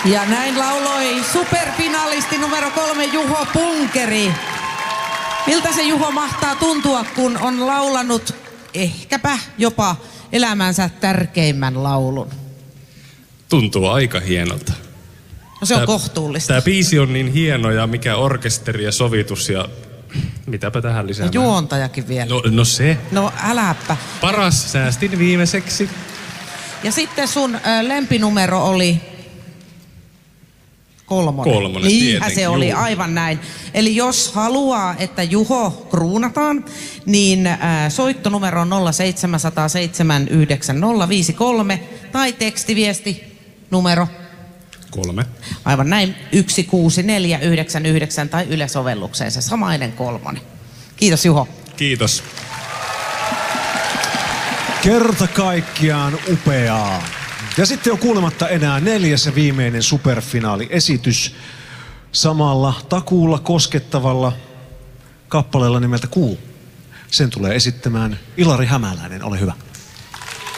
Ja näin lauloi superfinalisti numero 3 Juho Punkeri. Miltä se Juho mahtaa tuntua, kun on laulanut ehkäpä jopa elämänsä tärkeimmän laulun? Tuntuu aika hienolta. No se on kohtuullista. Tämä biisi on niin hieno ja mikä orkesteri ja sovitus ja mitäpä tähän lisää. No juontajakin vielä. No se. No äläpä. Paras säästin viimeiseksi. Ja sitten sun lempinumero oli 3. Kolmonen, Niinhän tietenkin, se oli, juu. aivan näin. Eli jos haluaa, että Juho kruunataan, niin soittonumero on 070705053 tai tekstiviesti numero 3. aivan näin 16499 tai Yle sovellukseen se samainen 3. Kiitos Juho. Kiitos. Kerta kaikkiaan upeaa. Ja sitten on kuulematta enää 4. ja viimeinen superfinaaliesitys samalla takuulla koskettavalla kappaleella nimeltä Kuu. Sen tulee esittämään Ilari Hämäläinen. Ole hyvä.